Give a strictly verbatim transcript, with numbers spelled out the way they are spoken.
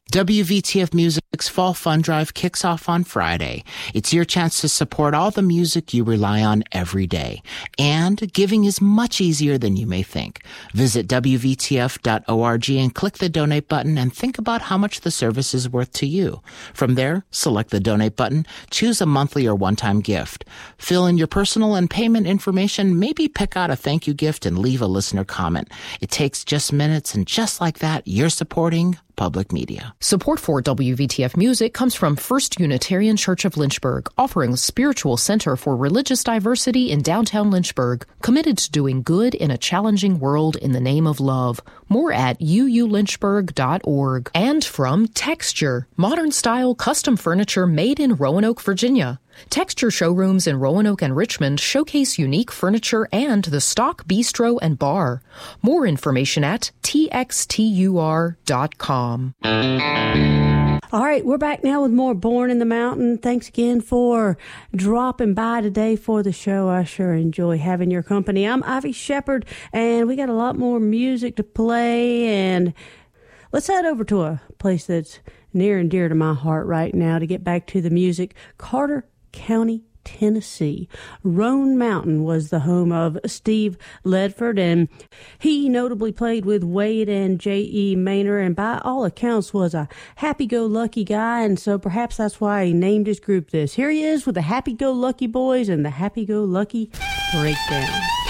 W V T F Music's Fall Fun Drive kicks off on Friday. It's your chance to support all the music you rely on every day. And giving is much easier than you may think. Visit W V T F dot org and click the donate button and think about how much the service is worth to you. From there, select the donate button, choose a monthly or one-time gift. Fill in your personal and payment information, maybe pick out a thank you gift and leave a listener comment. It takes just minutes, and just like that, you're supporting public media. Support for W V T F Music comes from First Unitarian Church of Lynchburg, offering a spiritual center for religious diversity in downtown Lynchburg, committed to doing good in a challenging world in the name of love. More at u u lynchburg dot org. And from Texture, modern-style custom furniture made in Roanoke, Virginia. Texture showrooms in Roanoke and Richmond showcase unique furniture and the stock bistro and bar. More information at t x t u r dot com. All right, we're back now with more Born in the Mountain. Thanks again for dropping by today for the show. I sure enjoy having your company. I'm Ivy Shepard, and we got a lot more music to play. And let's head over to a place that's near and dear to my heart right now to get back to the music. Carter County, Tennessee. Roan Mountain was the home of Steve Ledford, and he notably played with Wade and J E. Maynor, and by all accounts was a happy-go-lucky guy, and so perhaps that's why he named his group this. Here he is with the Happy-Go-Lucky Boys and the Happy-Go-Lucky Breakdown.